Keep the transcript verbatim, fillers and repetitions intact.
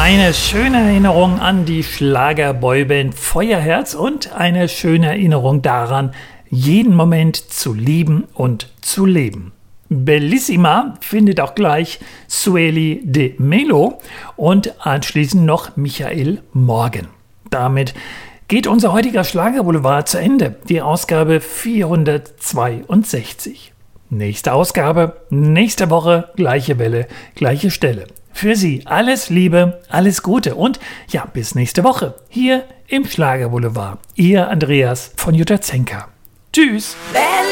Eine schöne Erinnerung an die Schlagerboyband Feuerherz und eine schöne Erinnerung daran, jeden Moment zu lieben und zu leben. Bellissima findet auch gleich Sueli de Melo und anschließend noch Michael Morgen. Damit geht unser heutiger Schlagerboulevard zu Ende, die Ausgabe vierhundertzweiundsechzig. Nächste Ausgabe, nächste Woche, gleiche Welle, gleiche Stelle. Für Sie alles Liebe, alles Gute und ja, bis nächste Woche hier im Schlagerboulevard. Ihr Andreas von Jutta Zenker. Tschüss!